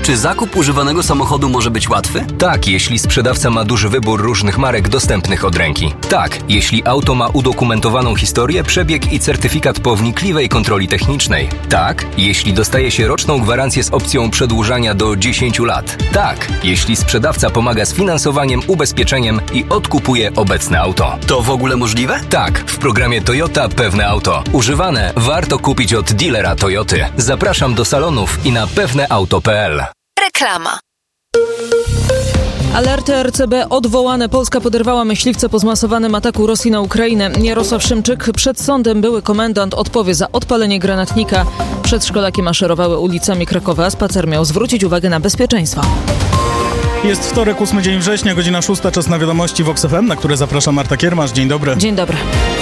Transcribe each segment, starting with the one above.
Czy zakup używanego samochodu może być łatwy? Tak, jeśli sprzedawca ma duży wybór różnych marek dostępnych od ręki. Tak, jeśli auto ma udokumentowaną historię, przebieg i certyfikat po wnikliwej kontroli technicznej. Tak, jeśli dostaje się roczną gwarancję z opcją przedłużania do 10 lat. Tak, jeśli sprzedawca pomaga z finansowaniem, ubezpieczeniem i odkupuje obecne auto. To w ogóle możliwe? Tak, w programie Toyota Pewne Auto. Używane warto kupić od dealera Toyoty. Zapraszam do salonów i na pewneauto.pl. Reklama. Alerty RCB odwołane. Polska poderwała myśliwce po zmasowanym ataku Rosji na Ukrainę. Jarosław Szymczyk przed sądem. Były komendant odpowie za odpalenie granatnika. Przedszkolaki maszerowały ulicami Krakowa. Spacer miał zwrócić uwagę na bezpieczeństwo. Jest wtorek, 8 dzień września, godzina 6, czas na wiadomości Vox FM, na które zaprasza Marta Kiermasz. Dzień dobry. Dzień dobry.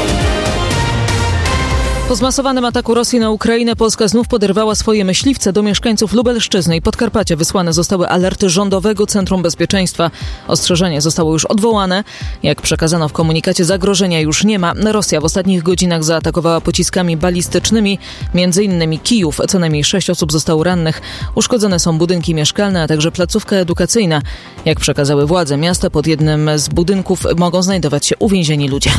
Po zmasowanym ataku Rosji na Ukrainę Polska znów poderwała swoje myśliwce. Do mieszkańców Lubelszczyzny i Podkarpacia wysłane zostały alerty Rządowego Centrum Bezpieczeństwa. Ostrzeżenie zostało już odwołane. Jak przekazano w komunikacie, zagrożenia już nie ma. Rosja w ostatnich godzinach zaatakowała pociskami balistycznymi, m.in. Kijów. Co najmniej 6 osób zostało rannych. Uszkodzone są budynki mieszkalne, a także placówka edukacyjna. Jak przekazały władze miasta, pod jednym z budynków mogą znajdować się uwięzieni ludzie.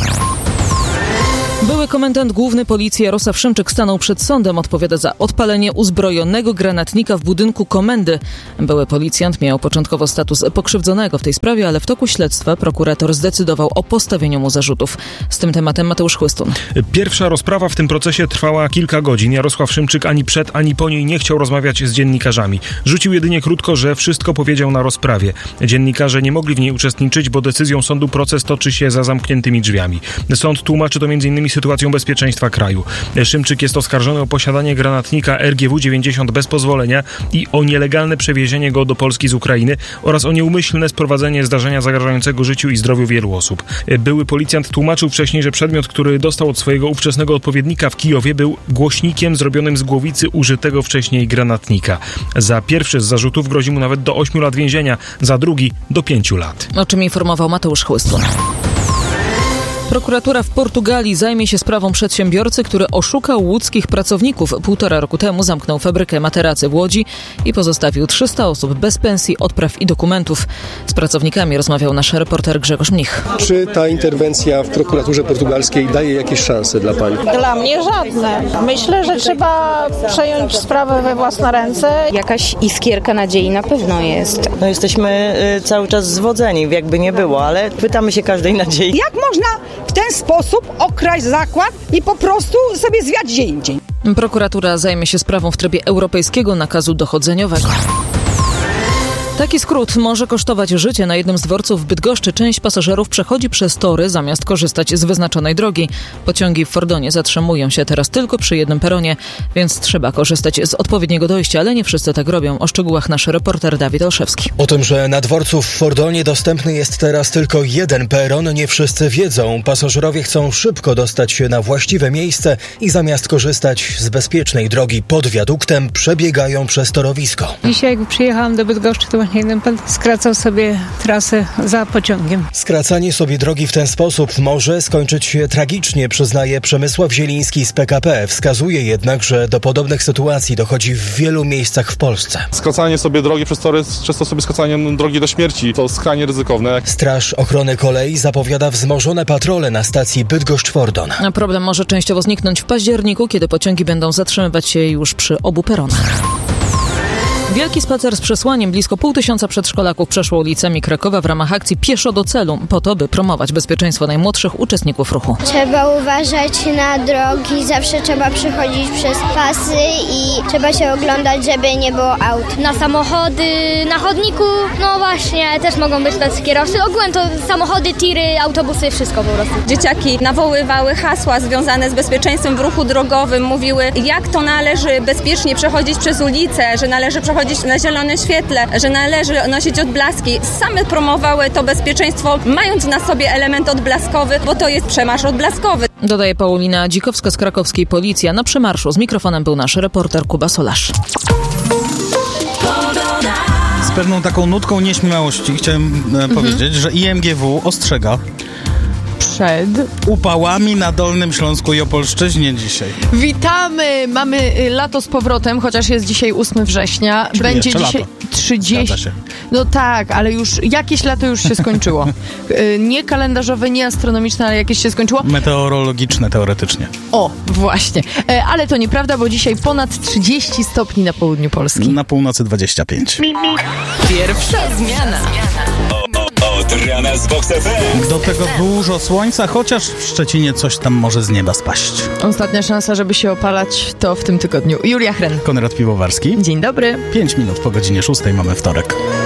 Były komendant główny policji Jarosław Szymczyk stanął przed sądem. Odpowiada za odpalenie uzbrojonego granatnika w budynku komendy. Były policjant miał początkowo status pokrzywdzonego w tej sprawie, ale w toku śledztwa prokurator zdecydował o postawieniu mu zarzutów. Z tym tematem Mateusz Chłystun. Pierwsza rozprawa w tym procesie trwała kilka godzin. Jarosław Szymczyk ani przed, ani po niej nie chciał rozmawiać z dziennikarzami. Rzucił jedynie krótko, że wszystko powiedział na rozprawie. Dziennikarze nie mogli w niej uczestniczyć, bo decyzją sądu proces toczy się za zamkniętymi drzwiami. Sąd tłumaczy to m.in. sytuacją bezpieczeństwa kraju. Szymczyk jest oskarżony o posiadanie granatnika RGW-90 bez pozwolenia i o nielegalne przewiezienie go do Polski z Ukrainy oraz o nieumyślne sprowadzenie zdarzenia zagrażającego życiu i zdrowiu wielu osób. Były policjant tłumaczył wcześniej, że przedmiot, który dostał od swojego ówczesnego odpowiednika w Kijowie, był głośnikiem zrobionym z głowicy użytego wcześniej granatnika. Za pierwszy z zarzutów grozi mu nawet do 8 lat więzienia, za drugi do 5 lat. O czym informował Mateusz Chłystun. Prokuratura w Portugalii zajmie się sprawą przedsiębiorcy, który oszukał łódzkich pracowników. 1,5 roku temu zamknął fabrykę materacy w Łodzi i pozostawił 300 osób bez pensji, odpraw i dokumentów. Z pracownikami rozmawiał nasz reporter Grzegorz Mnich. Czy ta interwencja w prokuraturze portugalskiej daje jakieś szanse dla pani? Dla mnie żadne. Myślę, że trzeba przejąć sprawę we własne ręce. Jakaś iskierka nadziei na pewno jest. No jesteśmy cały czas zwodzeni, jakby nie było, ale pytamy się każdej nadziei. Jak można w ten sposób okraść zakład i po prostu sobie zwiać gdzie indziej? Prokuratura zajmie się sprawą w trybie europejskiego nakazu dochodzeniowego. Taki skrót może kosztować życie. Na jednym z dworców w Bydgoszczy część pasażerów przechodzi przez tory zamiast korzystać z wyznaczonej drogi. Pociągi w Fordonie zatrzymują się teraz tylko przy jednym peronie, więc trzeba korzystać z odpowiedniego dojścia, ale nie wszyscy tak robią. O szczegółach nasz reporter Dawid Olszewski. O tym, że na dworcu w Fordonie dostępny jest teraz tylko jeden peron, nie wszyscy wiedzą. Pasażerowie chcą szybko dostać się na właściwe miejsce i zamiast korzystać z bezpiecznej drogi pod wiaduktem, przebiegają przez torowisko. Dzisiaj jak przyjechałam do Bydgoszczy, to właśnie jeden pan skracał sobie trasę za pociągiem. Skracanie sobie drogi w ten sposób może skończyć się tragicznie, przyznaje Przemysław Zieliński z PKP. Wskazuje jednak, że do podobnych sytuacji dochodzi w wielu miejscach w Polsce. Skracanie sobie drogi przez tory jest często sobie skracaniem drogi do śmierci. To skrajnie ryzykowne. Straż Ochrony Kolei zapowiada wzmożone patrole na stacji Bydgoszcz-Fordon. Problem może częściowo zniknąć w październiku, kiedy pociągi będą zatrzymywać się już przy obu peronach. Wielki spacer z przesłaniem. Blisko 500 przedszkolaków przeszło ulicami Krakowa w ramach akcji Pieszo do celu, po to, by promować bezpieczeństwo najmłodszych uczestników ruchu. Trzeba uważać na drogi, zawsze trzeba przechodzić przez pasy i trzeba się oglądać, żeby nie było aut. Na samochody, na chodniku, no właśnie, też mogą być tacy kierowcy. Ogółem to samochody, tiry, autobusy, wszystko po prostu. Dzieciaki nawoływały hasła związane z bezpieczeństwem w ruchu drogowym, mówiły, jak to należy bezpiecznie przechodzić przez ulicę, że należy przechodzić na zielonym świetle, że należy nosić odblaski. Same promowały to bezpieczeństwo, mając na sobie element odblaskowy, bo to jest przemarsz odblaskowy. Dodaje Paulina Dzikowska z krakowskiej Policji. A na przemarszu z mikrofonem był nasz reporter Kuba Solarz. Z pewną taką nutką nieśmiałości chciałem powiedzieć, że IMGW ostrzega przed upałami na Dolnym Śląsku i Opolszczyźnie dzisiaj. Witamy! Mamy lato z powrotem, chociaż jest dzisiaj 8 września. Czyli będzie jeszcze dzisiaj lato. 30. Się. No tak, ale już jakieś lato już się skończyło. Nie kalendarzowe, nie astronomiczne, ale jakieś się skończyło. Meteorologiczne teoretycznie. O, właśnie. Ale to nieprawda, bo dzisiaj ponad 30 stopni na południu Polski. Na północy 25. Pierwsza zmiana. Od rana z Vox FM. Do tego dużo słońca, chociaż w Szczecinie coś tam może z nieba spaść. Ostatnia szansa, żeby się opalać, to w tym tygodniu. Julia Hren. Konrad Piwowarski. Dzień dobry. 5 minut po godzinie 6 mamy wtorek.